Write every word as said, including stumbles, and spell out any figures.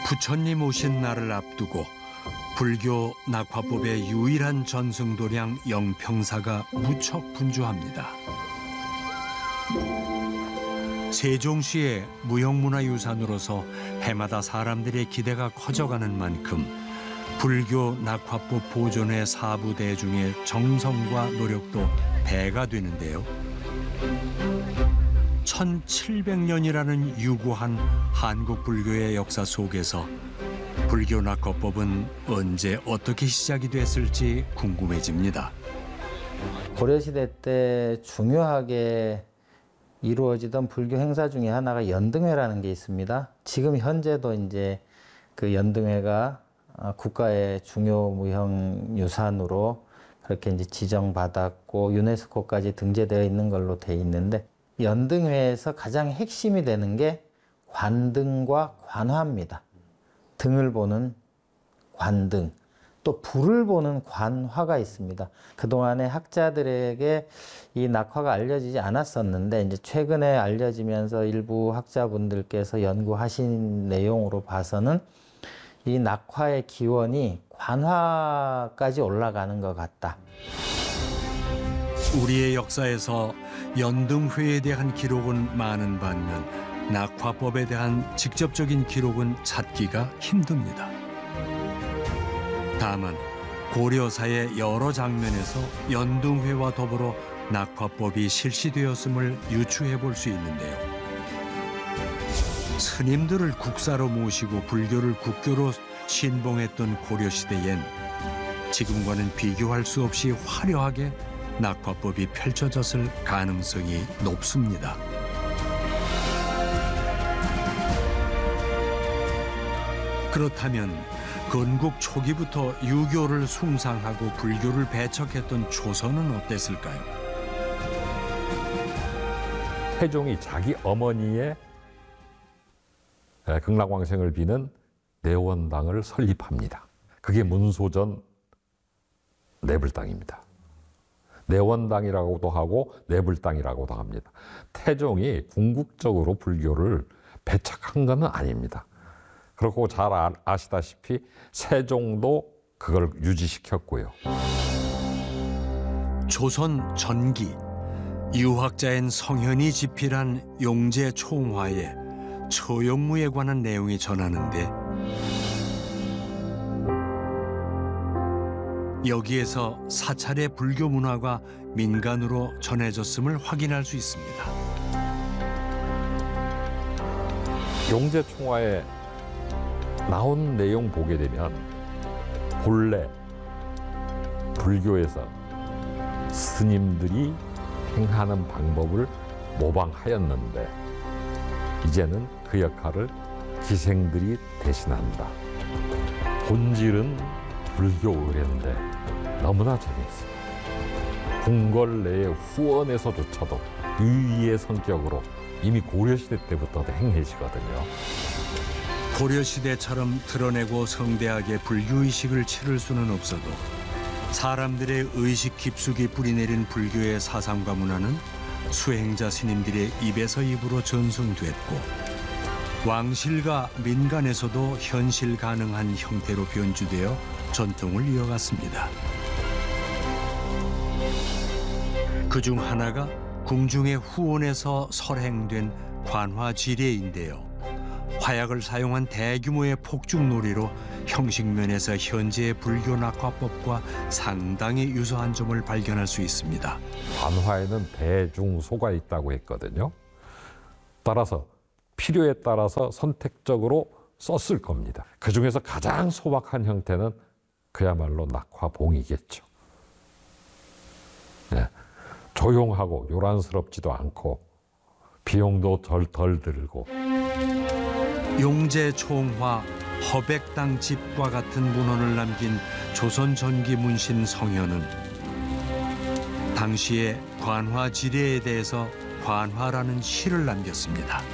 부처님 오신 날을 앞두고 불교 낙화법의 유일한 전승도량 영평사가 무척 분주합니다. 세종시의 무형문화유산으로서 해마다 사람들의 기대가 커져가는 만큼 불교 낙화법 보존의 사부 대중의 정성과 노력도 배가 되는데요. 천칠백 년이라는 유구한 한국 불교의 역사 속에서 불교 낙화법은 언제 어떻게 시작이 됐을지 궁금해집니다. 고려시대 때 중요하게 이루어지던 불교 행사 중에 하나가 연등회라는 게 있습니다. 지금 현재도 이제 그 연등회가 국가의 중요 무형 유산으로 그렇게 이제 지정받았고 유네스코까지 등재되어 있는 걸로 돼 있는데, 연등회에서 가장 핵심이 되는 게 관등과 관화입니다. 등을 보는 관등, 또 불을 보는 관화가 있습니다. 그동안에 학자들에게 이 낙화가 알려지지 않았었는데 이제 최근에 알려지면서 일부 학자분들께서 연구하신 내용으로 봐서는 이 낙화의 기원이 관화까지 올라가는 것 같다. 우리의 역사에서 연등회에 대한 기록은 많은 반면 낙화법에 대한 직접적인 기록은 찾기가 힘듭니다. 다만 고려사의 여러 장면에서 연등회와 더불어 낙화법이 실시되었음을 유추해 볼 수 있는데요. 스님들을 국사로 모시고 불교를 국교로 신봉했던 고려시대엔 지금과는 비교할 수 없이 화려하게 낙화법이 펼쳐졌을 가능성이 높습니다. 그렇다면 건국 초기부터 유교를 숭상하고 불교를 배척했던 조선은 어땠을까요? 태종이 자기 어머니의 극락왕생을 비는 내원당을 설립합니다. 그게 문소전 내불당입니다. 내원당이라고도 하고 내불당이라고도 합니다. 태종이 궁극적으로 불교를 배척한 건 아닙니다. 그렇고 잘 아시다시피 세종도 그걸 유지시켰고요. 조선 전기 유학자인 성현이 집필한 용제총화에 처용무에 관한 내용이 전하는데, 여기에서 사찰의 불교 문화가 민간으로 전해졌음을 확인할 수 있습니다. 용제총화에 나온 내용 보게 되면 본래 불교에서 스님들이 행하는 방법을 모방하였는데 이제는 그 역할을 기생들이 대신한다. 본질은 불교 의례인데 너무나 재미있습니다. 궁궐 내의 후원에서조차도 유의의 성격으로 이미 고려시대 때부터 행해지거든요. 고려시대처럼 드러내고 성대하게 불교의식을 치를 수는 없어도 사람들의 의식 깊숙이 뿌리내린 불교의 사상과 문화는 수행자 스님들의 입에서 입으로 전승됐고 왕실과 민간에서도 현실 가능한 형태로 변주되어 전통을 이어갔습니다. 그중 하나가 궁중의 후원에서 설행된 관화지례인데요. 화약을 사용한 대규모의 폭죽놀이로 형식면에서 현재의 불교 낙화법과 상당히 유사한 점을 발견할 수 있습니다. 관화에는 대중소가 있다고 했거든요. 따라서 필요에 따라서 선택적으로 썼을 겁니다. 그중에서 가장 소박한 형태는 그야말로 낙화봉이겠죠. 네. 조용하고 요란스럽지도 않고 비용도 덜, 덜 들고. 용제총화, 허백당집과 같은 문헌을 남긴 조선 전기 문신 성현은 당시의 관화지례에 대해서 관화라는 시를 남겼습니다.